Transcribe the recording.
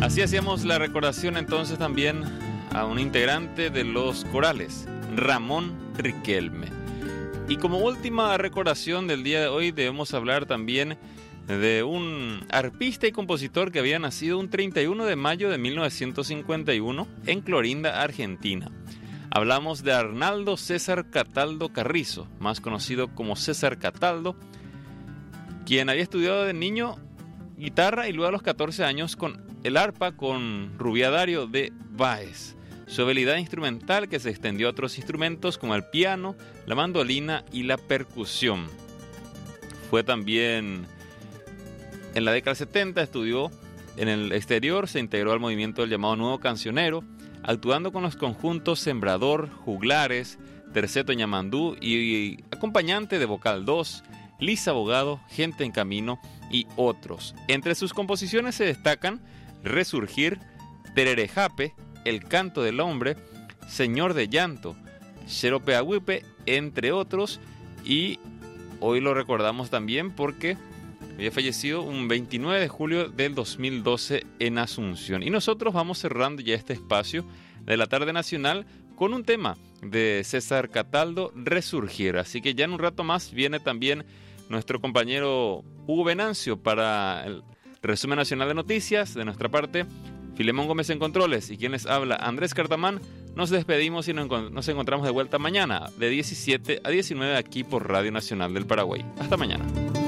Así hacíamos la recordación entonces también a un integrante de los corales, Ramón Riquelme. Y como última recordación del día de hoy debemos hablar también de un arpista y compositor que había nacido un 31 de mayo de 1951 en Clorinda, Argentina. Hablamos de Arnaldo César Cataldo Carrizo, más conocido como César Cataldo, quien había estudiado de niño guitarra y luego a los 14 años con el arpa con Rubia Dario de Báez. Su habilidad instrumental que se extendió a otros instrumentos como el piano, la mandolina y la percusión. Fue también en la década del 70, estudió en el exterior, se integró al movimiento del llamado Nuevo Cancionero, actuando con los conjuntos Sembrador, Juglares, Terceto Ñamandú y acompañante de Vocal 2, Lisa Abogado, Gente en Camino y otros. Entre sus composiciones se destacan Resurgir, Tererejape, El Canto del Hombre, Señor de Llanto, Xeropeahuipe, entre otros, y hoy lo recordamos también porque había fallecido un 29 de julio del 2012 en Asunción. Y nosotros vamos cerrando ya este espacio de la tarde nacional con un tema de César Cataldo, Resurgir. Así que ya en un rato más viene también nuestro compañero Hugo Venancio para el resumen nacional de noticias. De nuestra parte, Filemón Gómez en controles y quien les habla, Andrés Cartamán. Nos despedimos y nos encontramos de vuelta mañana de 17 a 19 aquí por Radio Nacional del Paraguay. Hasta mañana.